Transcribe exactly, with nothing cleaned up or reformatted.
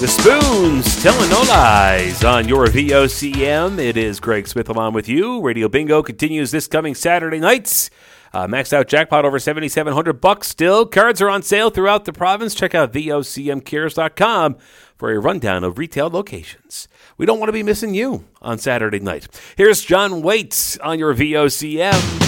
The Spoons, telling no lies on your V O C M. It is Greg Smith along with you. Radio Bingo continues this coming Saturday nights. Uh, maxed out jackpot over seventy-seven hundred bucks still. Cards are on sale throughout the province. Check out V O C M cares dot com for a rundown of retail locations. We don't want to be missing you on Saturday night. Here's John Waits on your V O C M.